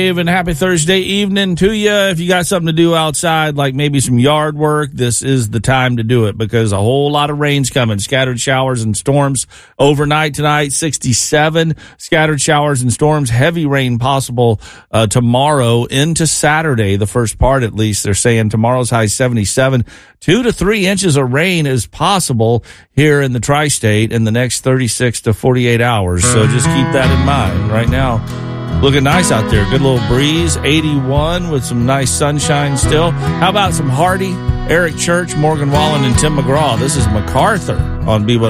And happy Thursday evening to you. If you got something to do outside, like maybe some yard work, this is the time to do it because a whole lot of rain's coming. Scattered showers and storms overnight tonight, 67. Scattered showers and storms, heavy rain possible tomorrow into Saturday, the first part at least. They're saying tomorrow's high 77. 2 to 3 inches of rain is possible here in the tri-state in the next 36 to 48 hours. So just keep that in mind right now. Looking nice out there. Good little breeze, 81 with some nice sunshine still. How about some Hardy, Eric Church, Morgan Wallen, and Tim McGraw? This is MacArthur on BYU.